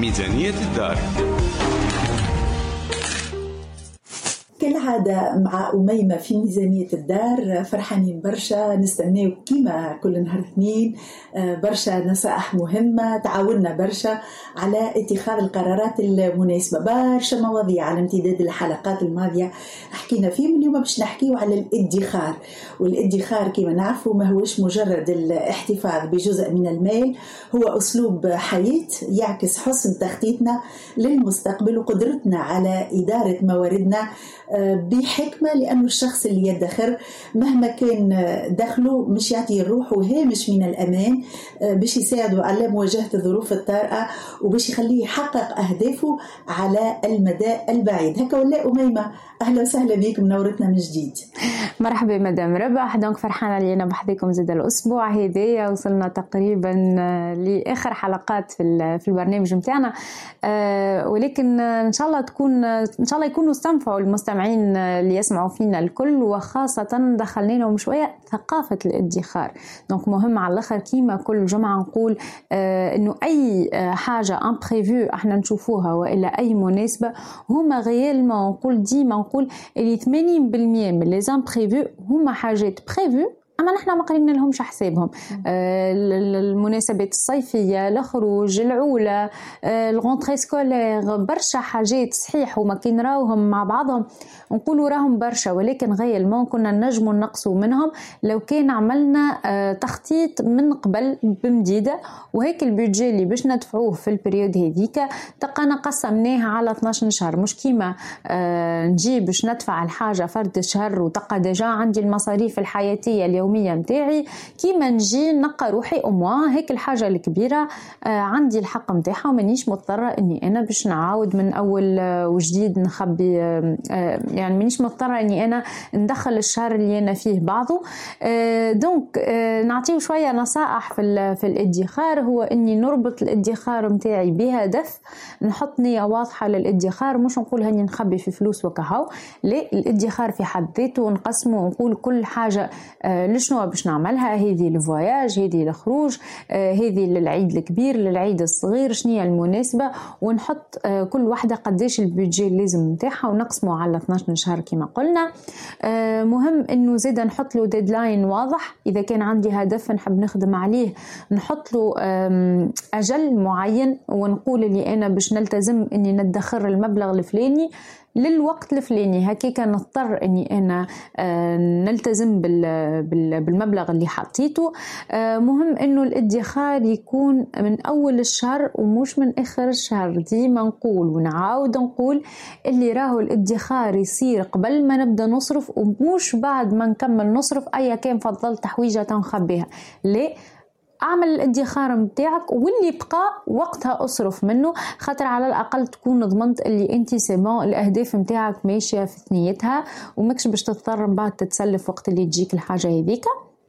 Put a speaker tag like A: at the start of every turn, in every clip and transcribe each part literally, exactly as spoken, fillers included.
A: ميزانية الدار.
B: كالعادة مع أميمة في ميزانية الدار فرحانين برشا، نستناو كيما كل نهار اثنين برشا نصائح مهمة، تعاوننا برشا على اتخاذ القرارات المناسبة. برشا مواضيع على امتداد الحلقات الماضية حكينا فيهم، اليوم باش نحكيو على الادخار. والادخار كيما نعرفوا ما هوش مجرد الاحتفاظ بجزء من المال، هو أسلوب حياة يعكس حسن تخطيطنا للمستقبل وقدرتنا على إدارة مواردنا بحكمة، لأنه الشخص اللي يدخر مهما كان دخله مش يعطي الروح وهامش من الأمان باش يساعده على مواجهة الظروف الطارئة وباش يخليه يحقق أهدافه على المدى البعيد. هكا ولا أميمة؟ أهلا وسهلا بكم، منورتنا من جديد.
C: مرحبا مدام ربح، دونك فرحانة اللي أنا بحضيكم زاد الأسبوع هذايا، وصلنا تقريبا لآخر حلقات في في البرنامج متاعنا، أه ولكن إن شاء الله تكون إن شاء الله يكونوا استنفعوا المستمعين اللي يسمعوا فينا الكل، وخاصة دخلنا لهم شوية ثقافة الادخار. دونك مهم على الآخر كيما كل جمعة نقول أه إنه أي حاجة امبريفو احنا نشوفوها وإلا أي مناسبة هما غيال ما نقول ديما نقول اللي ثمانين بالمئة من لي امبريفو هما حاجات بريفو أما نحنا ما قرينا لهمش حسابهم. آه المناسبات الصيفية، الخروج، العولة، آه الغونتري سكولير، برشا حاجات صحيح وما كي نراوهم مع بعضهم نقولوا راهم برشا، ولكن غير ما كنا نجموا نقصوا منهم لو كان عملنا آه تخطيط من قبل بمديدة. وهيك البيدجي اللي باش ندفعوه في البريود هذيك تقانا قسمناها على اثناش شهر، مش كيما آه نجيب باش ندفع الحاجة فرد شهر وتقى ديجا عندي المصاريف الحياتية اليومية متاعي، كيما نجي نقى روحي أموا هيك الحاجة الكبيرة آه عندي الحق متاعها ومانيش مضطرة اني انا باش نعاود من اول آه وجديد نخبي، آه آه يعني مانيش مضطرة اني انا ندخل الشهر اللي انا فيه بعضه. آه دونك آه نعطيه شوية نصائح في في الادخار، هو اني نربط الادخار متاعي بهدف، نحط نية واضحة للادخار، مش نقول هني نخبي في فلوس وكهو، لا الادخار في حد ذاته نقسمه ونقول كل حاجة آه شنو باش نعملها، هذه الفواياج، هذه الخروج، آه هذه للعيد الكبير، للعيد الصغير، شنو المناسبة، ونحط آه كل واحدة قديش البيدجي اللازم نتاعها ونقسمه على اثناش شهر كما قلنا. آه مهم انه زيدا نحط له ديدلاين واضح، اذا كان عندي هدف نحب نخدم عليه نحط له آه اجل معين ونقول اللي انا باش نلتزم اني ندخر المبلغ الفلاني للوقت الفلاني، هكيك نضطر اني انا آه نلتزم بالمبلغ اللي حطيته. آه مهم انه الادخار يكون من اول الشهر ومش من اخر الشهر، ديما نقول ونعاود نقول اللي راهو الادخار يصير قبل ما نبدا نصرف ومش بعد ما نكمل نصرف اي كان فضلت تحويجه تنخبيها، لا اعمل الادخار متاعك واللي بقى وقتها اصرف منه، خاطر على الاقل تكون ضمنت اللي انت سيبون الاهداف متاعك ماشيه في ثنيتها وماكش باش تضطر من بعد تتسلف وقت اللي تجيك الحاجه هذيك.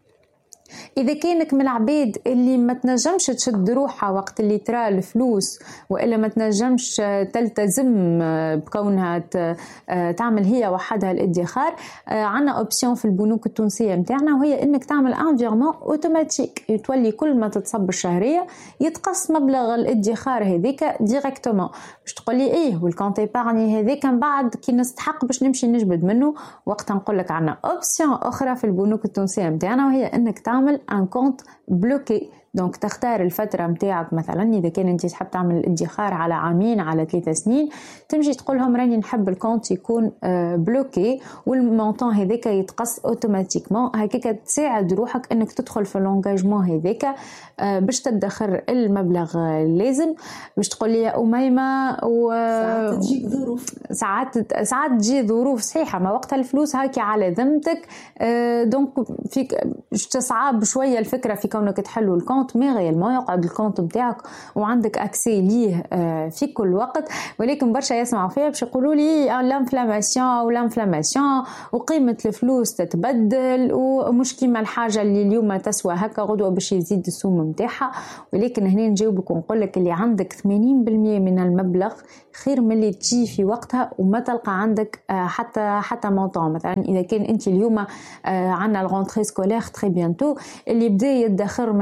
C: إذا كانك من العباد اللي ما تنجمش تشد روحها وقت اللي ترى الفلوس وإلا ما تنجمش تلتزم بكونها تعمل هي وحدها الادخار، عنا أوبسيون في البنوك التونسية متاعنا وهي إنك تعمل انفيرمون اوتوماتيك، يتولي كل ما تتصب الشهرية يتقص مبلغ الادخار هذيك ديريكتومون. باش تقولي إيه والكونت إيبارني هذيك من بعد كي نستحق باش نمشي نجبد منه، وقتها نقول لك عنا أوبسيون أخرى في البنوك التونسية متاعنا وهي إنك تعمل ان كونت بلوكي. دونك تختار الفترة متاعك، مثلا إذا كان أنت تحب تعمل الادخار على عامين على ثلاثة سنين، تمشي تقولهم راني نحب الكونت يكون بلوكي والمونطون هذاك يتقص اوتوماتيكمون، هكاك تساعد روحك أنك تدخل في اللونجاجمون هذاك باش تدخر المبلغ اللازم. باش تقول لي يا أميمة و...
B: ساعات تجيك ظروف،
C: ساعات ساعات تجي ظروف صحيحة، ما وقتها الفلوس هاكي على ذمتك، دونك فيك تصعب شوية الفكرة في كونك تحلوا الكونت، مي غير ما يقعد الكونت متاعك وعندك اكسي ليه في كل وقت. ولكن برشا يسمعوا فيها باش يقولوا لي لانفلاماسيون ولانفلاماسيون وقيمة الفلوس تتبدل ومش كيما الحاجة اللي اليوم تسوى هكا غدوة باش يزيد السوم متاعها. ولكن هنا نجاوبك ونقول لك اللي عندك ثمانين بالمئة من المبلغ خير من اللي تجي في وقتها وما تلقى عندك حتى حتى مونطون. مثلا اذا كان انت اليوم عندنا الغونتري سكولير تري بيانتو اللي بدا يدخر من عامين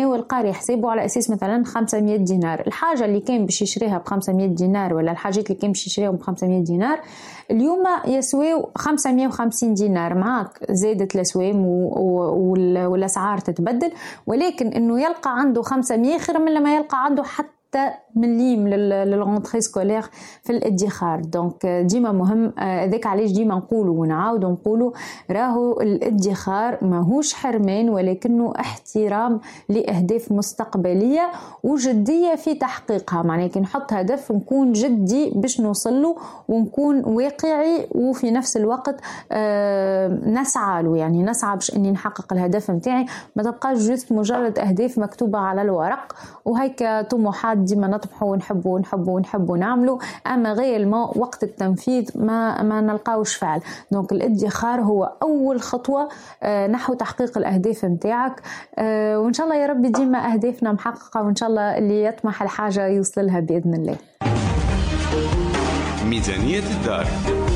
C: ميزانية والقاري حسابه على أساس مثلا خمسمية دينار. الحاجة اللي كان باش يشريها بخمسمية دينار ولا الحاجات اللي كان باش يشريهم بخمسمية دينار اليوم يسويوا خمسمية وخمسين دينار. معاك زادت الأسوام والأسعار تتبدل، ولكن إنه يلقى عنده خمسمية خير من لما يلقى عنده حتى مليم للغونتري سكولير في الادخار. دونك ديما مهم هذاك علاش ديما نقولوا ونعاودوا نقولوا راهو الادخار ماهوش حرمان ولكنه احترام لاهداف مستقبليه وجديه في تحقيقها. معناه كي نحط هدف نكون جدي باش نوصله ونكون واقعي وفي نفس الوقت نسعى له، يعني نسعى باش اني نحقق الهدف نتاعي، ما تبقاش جست مجرد اهداف مكتوبه على الورق وهيك طموحات ديما نطمحوا ونحبوا ونحبوا ونحبوا نعملوا، اما غير ما وقت التنفيذ ما ما نلقاوش فعل. دونك الادخار هو اول خطوه نحو تحقيق الاهداف نتاعك، وان شاء الله يا ربي ديما اهدافنا محققه، وان شاء الله اللي يطمح الحاجه يوصل لها باذن الله.
A: ميزانيه الدار.